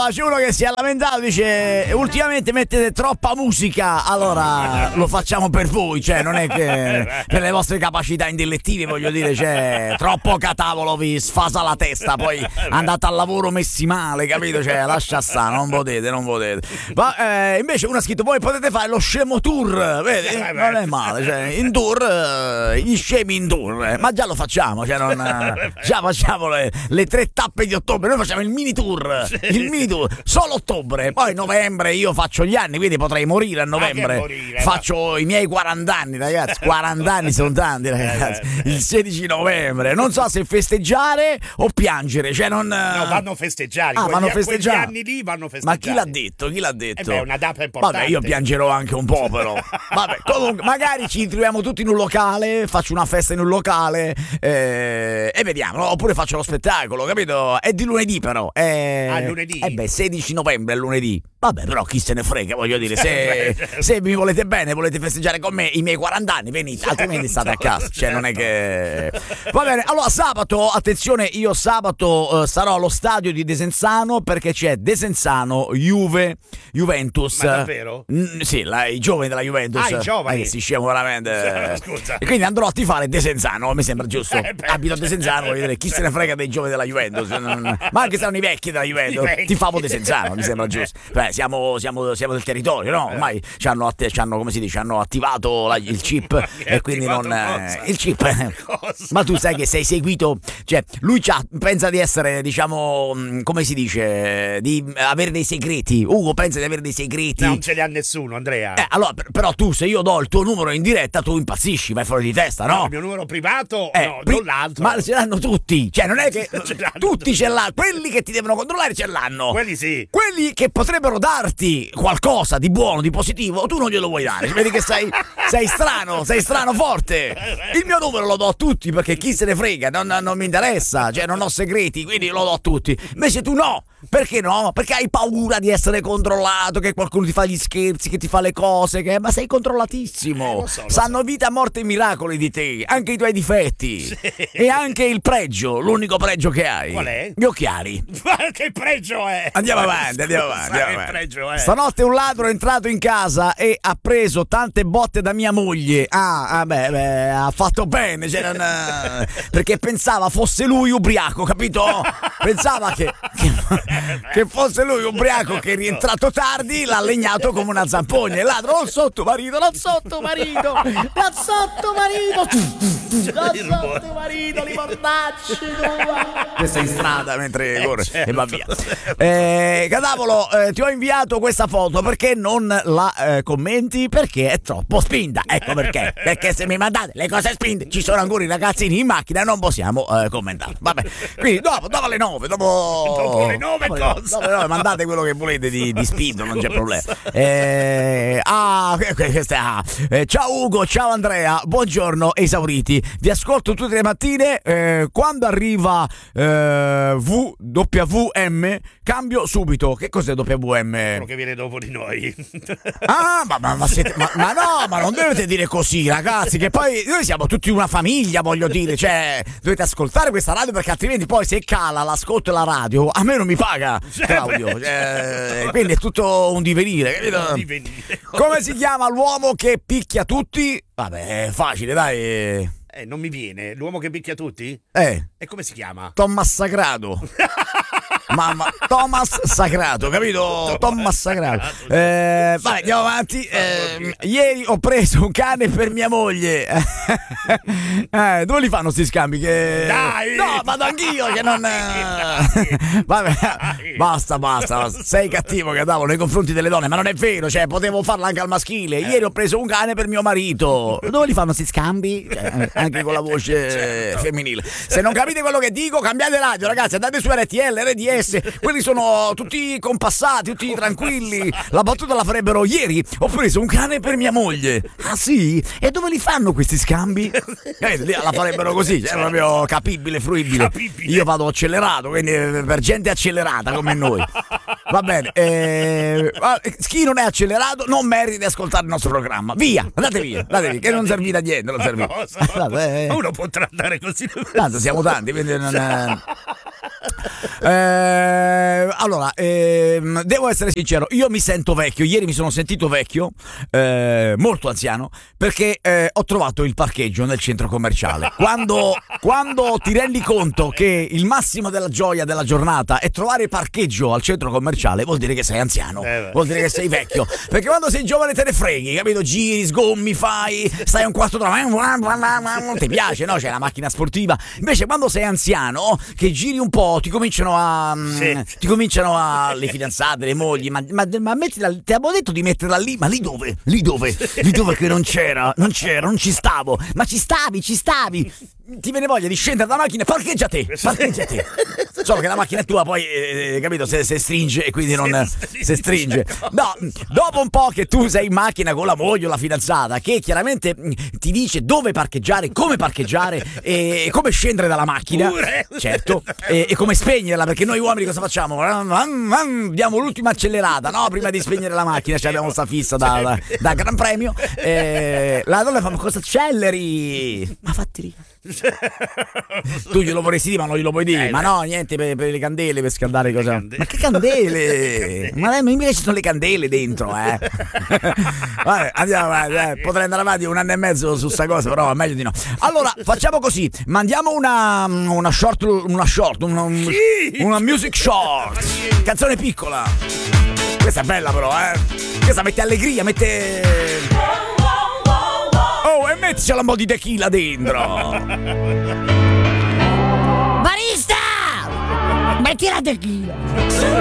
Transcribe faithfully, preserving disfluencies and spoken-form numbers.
allora c'è uno che si è lamentato, dice ultimamente mettete troppa musica, allora lo facciamo per voi, cioè non è che per le vostre capacità intellettive, voglio dire, cioè troppo catavolo vi sfasa la testa, poi andate al lavoro messi male, capito? Cioè lascia stare, non potete, non potete. Ma eh, invece uno ha scritto voi potete fare lo scemo tour, vedi? Non è male, cioè in tour, eh, gli scemi in tour, eh, ma già lo facciamo, cioè non, eh, già facciamo le, le tre tappe di ottobre, noi facciamo il mini tour, il mini tour, solo ottobre, poi novembre io faccio gli anni, quindi potrei morire a novembre, morire, faccio ma... i miei quaranta anni, ragazzi, quaranta anni sono tanti, ragazzi, il sedici novembre, non so se festeggiare o piangere, cioè non... No, vanno festeggiare, ah, quegli, vanno festeggiare. anni lì vanno festeggiare. Ma chi l'ha detto? Chi l'ha detto? Eh beh, è una data importante. Vabbè, io piangerò anche un po', però. Vabbè, comunque, magari ci troviamo tutti in un locale, faccio una festa in un locale eh, e vediamo, no? Oppure faccio lo spettacolo, capito? È di lunedì, però. È... Ah, lunedì? Eh beh, sedici novembre è lunedì. Vabbè, però chi se ne frega, voglio dire, se, se mi volete bene, volete festeggiare con me i miei quaranta anni, venite, altrimenti state a casa, cioè non è che... Va bene, allora sabato, attenzione, io sabato uh, sarò allo stadio di Desenzano perché c'è Desenzano, Juve, Juventus. Ma davvero? Mm, sì, la, i giovani della Juventus. Ah, i giovani? Eh, si scemo veramente. Scusa. E quindi andrò a tifare Desenzano, mi sembra giusto. Eh, beh, Abito a Desenzano, voglio dire, chi se ne frega dei giovani della Juventus? Non... Ma anche se erano i vecchi della Juventus, tifavo Desenzano, mi sembra giusto. Beh, siamo, siamo, siamo del territorio, no? Ormai ci hanno, att- ci hanno come si dice, hanno attivato la, il chip e quindi non eh, il chip. Ma tu sai che sei seguito, cioè lui c'ha, pensa di essere, diciamo, come si dice, di avere dei segreti. Ugo pensa di avere dei segreti. No, non ce li ha nessuno, Andrea. Eh, allora, per, però tu, se io do il tuo numero in diretta, tu impazzisci, vai fuori di testa, no? No, il mio numero privato, eh, no, pri- non l'altro. Ma ce l'hanno tutti, cioè non è che Ce l'hanno tutti ce l'hanno, quelli che ti devono controllare ce l'hanno. Quelli sì. Quelli che potrebbero darti qualcosa di buono, di positivo, tu non glielo vuoi dare. Vedi che sei, sei strano, sei strano forte. Il mio numero lo do a tutti perché chi se ne frega, non, non mi interessa, cioè non ho segreti, quindi lo do a tutti. Invece tu no. Perché no? Perché hai paura di essere controllato, che qualcuno ti fa gli scherzi, che ti fa le cose, che... ma sei controllatissimo. Eh, lo so, lo Sanno so. vita, morte e miracoli di te, anche i tuoi difetti. Sì. E anche il pregio, l'unico pregio che hai. Qual è? Gli occhiali. Ma che pregio è? Andiamo avanti, andiamo avanti. Andiamo Che avanti. pregio è? Stanotte un ladro è entrato in casa e ha preso tante botte da mia moglie. Ah, ah beh, beh, ha fatto bene, cioè non, eh, perché pensava fosse lui ubriaco, capito? Pensava che, che, che fosse lui ubriaco che è rientrato tardi, l'ha legnato come una zampogna. Il ladro, non sotto marito, non sotto marito, non sotto marito, non sotto marito, li mortacci tua. Questa in strada mentre Eh, corre certo. e va via. Eh, Cadavolo, eh, ti ho inviato questa foto, perché non la eh, commenti? Perché è troppo spinta. Ecco perché. Perché se mi mandate le cose spinte, ci sono ancora i ragazzini in macchina e non possiamo eh, commentare. Vabbè. Quindi dopo, dopo le nove, dopo, Dopo le nove dopo le nove, cosa? dopo le nove, mandate quello che volete di, di spinto, non c'è problema. Eh, ah, questa è ah. Eh, ciao Ugo, ciao Andrea, buongiorno esauriti. Vi ascolto tutte le mattine. Eh, quando arriva eh, V W M cambio subito. Che cos'è W M? Quello che viene dopo di noi. Ah, ma, ma, ma, siete, ma, ma no, ma non dovete dire così, ragazzi, che poi noi siamo tutti una famiglia, voglio dire, cioè dovete ascoltare questa radio perché altrimenti poi se cala l'ascolto e la radio a me non mi paga Claudio, cioè, quindi è tutto un divenire, capito? Un divenire. Come si chiama l'uomo che picchia tutti? Vabbè, è facile, dai. Eh, non mi viene. L'uomo che picchia tutti? Eh, E come si chiama? Thomas Sagrato. Mamma, Thomas Sagrato, capito? Thomas Sagrato. Eh, vai, andiamo avanti. Eh, ieri ho preso un cane per mia moglie. Eh, dove li fanno sti scambi? Che... Dai! No, vado anch'io che non... Vabbè, basta, basta, basta. Sei cattivo, Cadavolo, nei confronti delle donne, ma non è vero, cioè, potevo farlo anche al maschile. Ieri ho preso un cane per mio marito. Dove li fanno sti scambi? Eh, anche con la voce femminile. Se non capite quello che dico, cambiate radio, ragazzi, andate su R T L, R D S. Quelli sono tutti compassati, tutti tranquilli. La battuta la farebbero: ieri ho preso un cane per mia moglie. Ah sì? E dove li fanno questi scambi? Eh, la farebbero così, è proprio capibile, fruibile. Capibile. Io vado accelerato, quindi per gente accelerata come noi. Va bene, eh, chi non è accelerato non merita di ascoltare il nostro programma. Via, andate via, andate via, che non servite a niente, non servite. Cosa? Uno può trattare così. Tanto siamo tanti, quindi non è... Eh, allora, eh, ehm, devo essere sincero, io mi sento vecchio, ieri mi sono sentito vecchio, eh, molto anziano, perché eh, ho trovato il parcheggio nel centro commerciale. Quando, quando ti rendi conto che il massimo della gioia della giornata è trovare parcheggio al centro commerciale, vuol dire che sei anziano, eh vuol dire che sei vecchio, perché quando sei giovane te ne freghi, capito? Giri, sgommi, fai, stai un quarto d'ora, non ti piace, no? C'è la macchina sportiva. Invece quando sei anziano, che giri un po', ti cominciano a sì. ti cominciano a le fidanzate, le mogli, ma, ma, ma mettila, ti avevo detto di metterla lì, ma lì dove? Lì dove? Lì dove che non c'era, non c'era, non ci stavo, ma ci stavi, ci stavi. Ti viene voglia di scendere dalla macchina e parcheggia te, parcheggia te. Solo che la macchina è tua, poi eh, capito, se, se stringe e quindi non se stringe. No, dopo un po' che tu sei in macchina con la moglie o la fidanzata, che chiaramente ti dice dove parcheggiare, come parcheggiare e come scendere dalla macchina, certo, e, e come spegnerla, perché noi uomini cosa facciamo? Diamo l'ultima accelerata, no? Prima di spegnere la macchina, cioè abbiamo sta fissa da, da, da Gran Premio. E la donna fa: ma cosa acceleri? Ma fatti riga. Tu glielo vorresti dire, ma non glielo puoi dire. Eh, ma no, niente, per, per le candele, per scaldare le cosa. Ma che candele? Ma dai, invece ci sono le candele dentro, eh. Vabbè, andiamo avanti, eh. Potrei andare avanti un anno e mezzo su sta cosa, però meglio di no. Allora, facciamo così: mandiamo una una short, una short, una, una music short. Canzone piccola. Questa è bella però, eh. Questa mette allegria, mette. Oh, e metticela un po' di tequila dentro. Barista! Metti la tequila.